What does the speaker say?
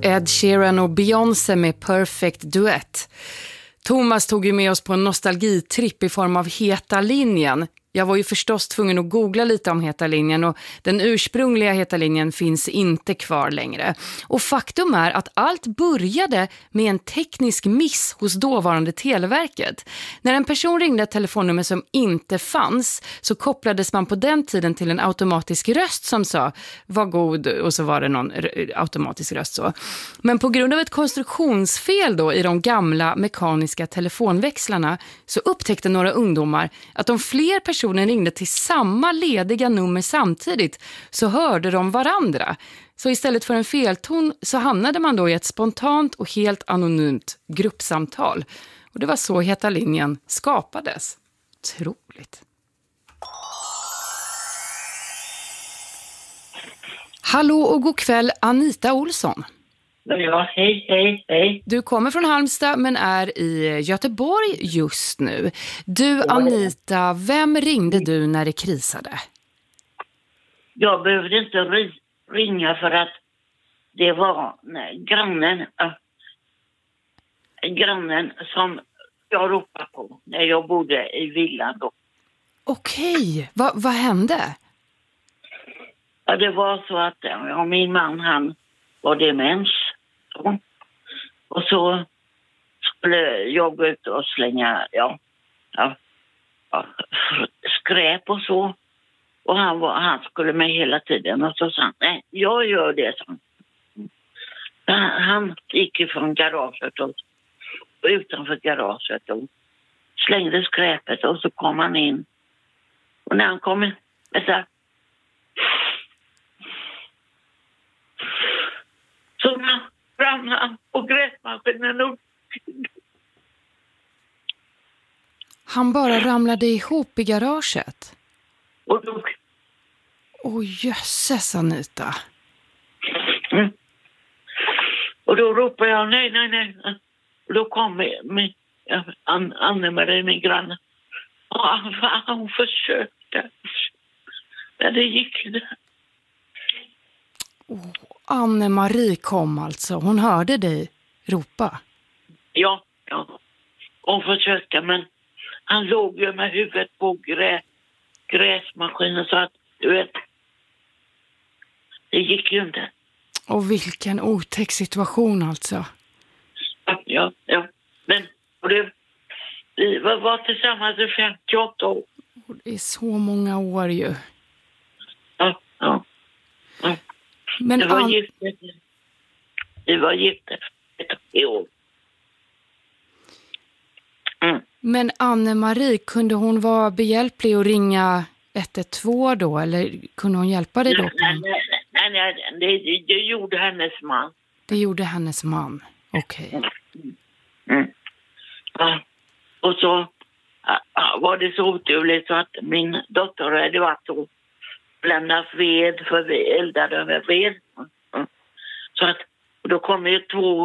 Ed Sheeran och Beyoncé med Perfect Duett. Thomas tog ju med oss på en nostalgitripp i form av Heta linjen. Jag var ju förstås tvungen att googla lite om Heta linjen och den ursprungliga Heta linjen finns inte kvar längre. Och faktum är att allt började med en teknisk miss hos dåvarande Televerket. När en person ringde ett telefonnummer som inte fanns så kopplades man på den tiden till en automatisk röst som sa var god och så var det någon automatisk röst så. Men på grund av ett konstruktionsfel då i de gamla mekaniska telefonväxlarna så upptäckte några ungdomar att om fler personer ringde till samma lediga nummer samtidigt så hörde de varandra. Så istället för en felton så hamnade man då i ett spontant och helt anonymt gruppsamtal. Och det var så Heta linjen skapades. Otroligt. Hallå och god kväll, Anita Olsson. Ja, hej. Du kommer från Halmstad men är i Göteborg just nu. Du, Anita, vem ringde du när det krisade? Jag behövde inte ringa för att det var grannen som jag ropade på när jag bodde i villan då. Okej, vad hände? Ja, det var så att min man, han var demens. Och så skulle jag gå ut och slänga skräp och så. Och han skulle med hela tiden. Och så sa han, nej, jag gör det. Så. Han gick ifrån garaget och utanför garaget och slängde skräpet. Och så kom han in. Och när han kom in, så ramlade på gräsmaskinen och han bara ramlade ihop i garaget. Och dog. Åh, jösses, Anita. Mm. Och då ropade jag nej. Och då kom Anne-Marie, min granne. Och hon försökte. Men det gick inte. Anne-Marie kom alltså. Hon hörde dig ropa. Ja. Hon försökte, men han låg ju med huvudet på gräsmaskinen så att, du vet, det gick ju inte. Och vilken otäck situation alltså. Ja. Men vi var tillsammans i 58 år. Det är så många år ju. Ja. Men vi var gifta i år. Mm. Men Anne-Marie, kunde hon vara behjälplig och ringa 112 då? Eller kunde hon hjälpa dig då? Nej, det gjorde hennes man. Det gjorde hennes man, okej. Mm. Ja. Och så var det så oturligt så att min dotter hade varit och lämnat ved för vi eldade med ved. Så att, och då kom ju 2